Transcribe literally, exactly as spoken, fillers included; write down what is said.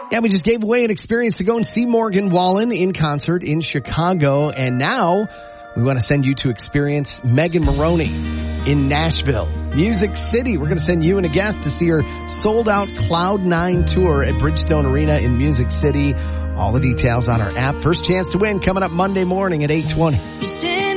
Yeah, we just gave away an experience to go and see Morgan Wallen in concert in Chicago. And now we want to send you to experience Megan Moroney in Nashville, Music City. We're going to send you and a guest to see her sold-out Cloud nine tour at Bridgestone Arena in Music City. All the details on our app. First chance to win coming up Monday morning at eight twenty.